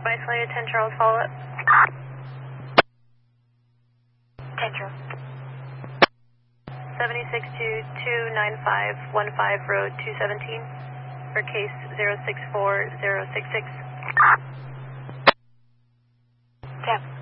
isolated 10 Charles, follow up. 10 Charles. 76 to 29515 Road 217 for case 064066. 10.